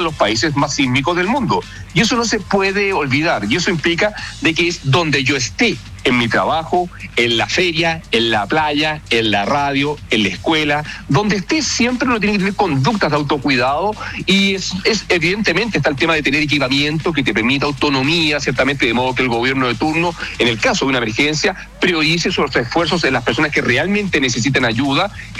los países más sísmicos del mundo. Y eso no se puede olvidar. Y eso implica de que es donde yo esté, en mi trabajo, en la feria, en la playa, en la radio, en la escuela, donde esté siempre uno tiene que tener conductas de autocuidado y es evidentemente está el tema de tener equipamiento que te permita autonomía, ciertamente, de modo que el gobierno de turno, en el caso de una emergencia, priorice sus esfuerzos en las personas que realmente necesitan ayuda